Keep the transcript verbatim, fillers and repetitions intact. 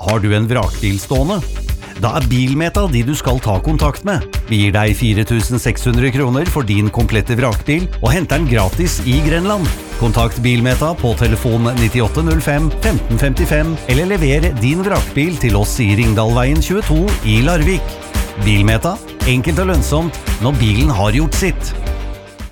Har du en vrakbil stående? Da er Bilmeta de du skal ta kontakt med. Vi gir deg fire tusen seks hundre kroner for din komplette vrakbil og henter den gratis i Grenland. Kontakt Bilmeta på telefon nittiåtte null fem femten femtifem eller lever din vrakbil til oss i Ringdalveien tjueto i Larvik. Bilmeta, enkelt og lønnsomt når bilen har gjort sitt.